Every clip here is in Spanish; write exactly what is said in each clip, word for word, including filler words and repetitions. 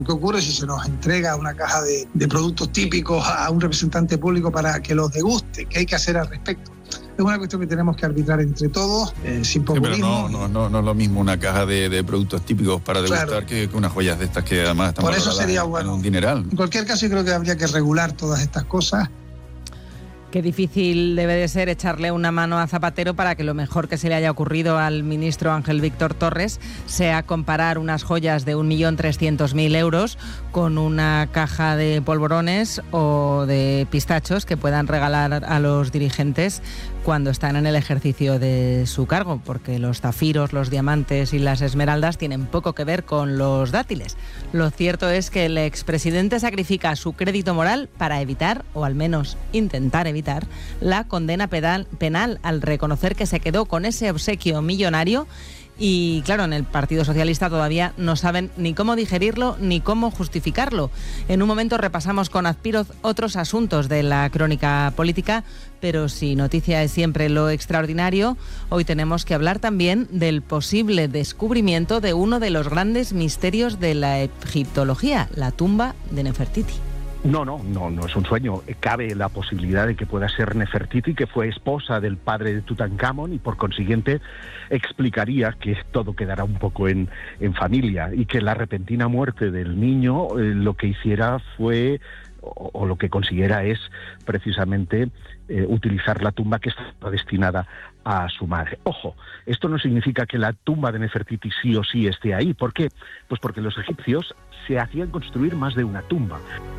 ¿Qué ocurre si se nos entrega una caja de, de productos típicos a un representante público para que los deguste? ¿Qué hay que hacer al respecto? Es una cuestión que tenemos que arbitrar entre todos, eh, sin populismo. Sí, pero no, no, no, no es lo mismo una caja de, de productos típicos para degustar, claro, que, que unas joyas de estas que además están Por eso sería en, bueno. en un dineral. En cualquier caso, yo creo que habría que regular todas estas cosas. Qué difícil debe de ser echarle una mano a Zapatero para que lo mejor que se le haya ocurrido al ministro Ángel Víctor Torres sea comparar unas joyas de un millón trescientos mil euros con una caja de polvorones o de pistachos que puedan regalar a los dirigentes cuando están en el ejercicio de su cargo, porque los zafiros, los diamantes y las esmeraldas tienen poco que ver con los dátiles. Lo cierto es que el expresidente sacrifica su crédito moral para evitar, o al menos intentar evitar, la condena penal, penal al reconocer que se quedó con ese obsequio millonario. Y claro, en el Partido Socialista todavía no saben ni cómo digerirlo ni cómo justificarlo. En un momento repasamos con Azpiroz otros asuntos de la crónica política, pero si noticia es siempre lo extraordinario, hoy tenemos que hablar también del posible descubrimiento de uno de los grandes misterios de la egiptología, la tumba de Nefertiti. No, no, no, no es un sueño. Cabe la posibilidad de que pueda ser Nefertiti, que fue esposa del padre de Tutankamón y por consiguiente explicaría que todo quedará un poco en, en familia y que la repentina muerte del niño eh, lo que hiciera fue, o, o lo que consiguiera es precisamente eh, utilizar la tumba que estaba destinada a su madre. Ojo, esto no significa que la tumba de Nefertiti sí o sí esté ahí. ¿Por qué? Pues porque los egipcios se hacían construir más de una tumba.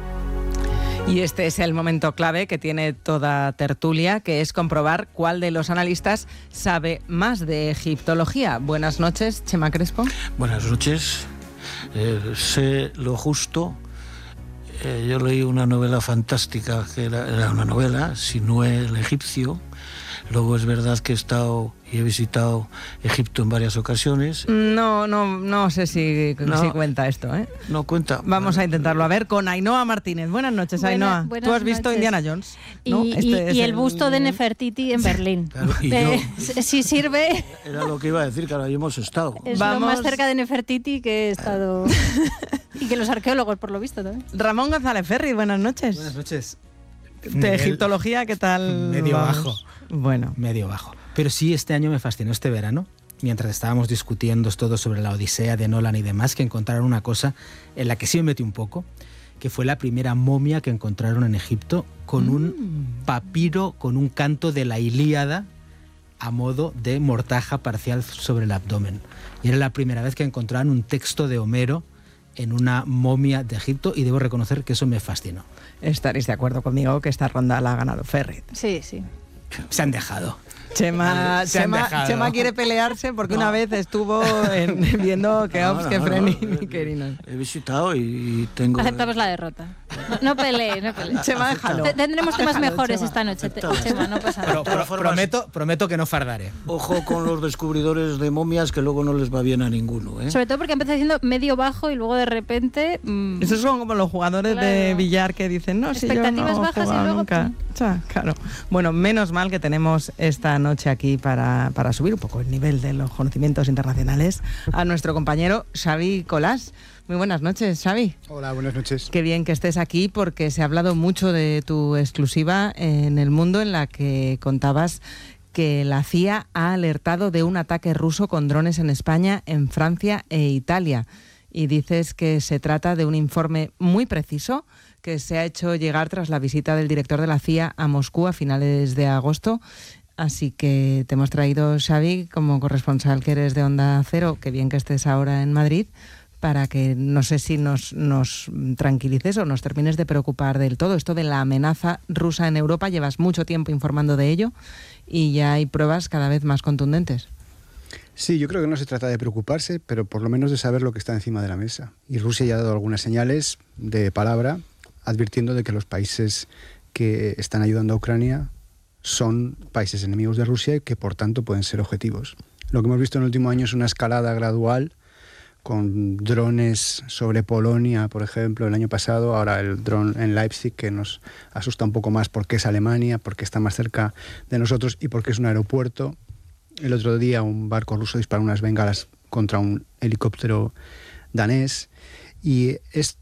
Y este es el momento clave que tiene toda tertulia, que es comprobar cuál de los analistas sabe más de egiptología. Buenas noches, Chema Crespo. Buenas noches. Eh, sé lo justo. Eh, yo leí una novela fantástica, que era, era una novela, Sinué el egipcio. Luego es verdad que he estado y he visitado Egipto en varias ocasiones. No, no, no sé si, no, si cuenta esto, ¿eh? No cuenta. Vamos a intentarlo. A ver, con Ainhoa Martínez. Buenas noches, Buena, Ainhoa. Buenas Tú has visto noches. Indiana Jones, ¿no? Y, este y, y el, el busto de el... Nefertiti en Berlín. Claro, y eh, yo, si sirve... Era lo que iba a decir, que ahora hemos estado. Es Vamos... lo más cerca de Nefertiti que he estado... y que los arqueólogos, por lo visto, también. Ramón González Ferri, buenas noches. Buenas noches. De Nivel... egiptología, ¿qué tal? Medio Vamos? bajo. Bueno. Medio bajo. Pero sí, este año me fascinó, este verano, mientras estábamos discutiendo todo sobre la Odisea de Nolan y demás, que encontraron una cosa en la que sí me metí un poco, que fue la primera momia que encontraron en Egipto con mm. un papiro, con un canto de la Ilíada a modo de mortaja parcial sobre el abdomen. Y era la primera vez que encontraron un texto de Homero en una momia de Egipto, y debo reconocer que eso me fascinó. Estaréis de acuerdo conmigo que esta ronda la ha ganado Ferri. Sí, sí. Se han dejado. Chema, Chema, Chema quiere pelearse porque no. una vez estuvo en, viendo que no, Ops, no, que no, Freni no, y Querinos. He visitado y tengo... Aceptamos la derrota. No, no pelee, no pelee. Chema, déjalo. Tendremos temas déjalo, mejores Chema. esta noche. Aceptado. Chema, no pasa nada. Pero, pero, prometo, prometo que no fardaré. Ojo con los descubridores de momias, que luego no les va bien a ninguno, ¿eh? Sobre todo porque empezó diciendo medio bajo y luego de repente... Mmm... Esos son como los jugadores claro. de billar que dicen, no, si yo no he bajas y luego... nunca. O sea, claro. Bueno, menos mal que tenemos esta noche aquí para, para subir un poco el nivel de los conocimientos internacionales a nuestro compañero Xavi Colás. Muy buenas noches, Xavi. Hola, buenas noches. Qué bien que estés aquí, porque se ha hablado mucho de tu exclusiva en El Mundo, en la que contabas que la C I A ha alertado de un ataque ruso con drones en España, en Francia e Italia. Y dices que se trata de un informe muy preciso que se ha hecho llegar tras la visita del director de la C I A a Moscú a finales de agosto. Así que te hemos traído, Xavi, como corresponsal que eres de Onda Cero, que bien que estés ahora en Madrid, para que no sé si nos, nos tranquilices o nos termines de preocupar del todo. Esto de la amenaza rusa en Europa, llevas mucho tiempo informando de ello y ya hay pruebas cada vez más contundentes. Sí, yo creo que no se trata de preocuparse, pero por lo menos de saber lo que está encima de la mesa. Y Rusia ya ha dado algunas señales de palabra, advirtiendo de que los países que están ayudando a Ucrania son países enemigos de Rusia y que por tanto pueden ser objetivos. Lo que hemos visto en el último año es una escalada gradual con drones sobre Polonia, por ejemplo, el año pasado, ahora el dron en Leipzig, que nos asusta un poco más porque es Alemania, porque está más cerca de nosotros y porque es un aeropuerto. El otro día un barco ruso disparó unas bengalas contra un helicóptero danés. Y es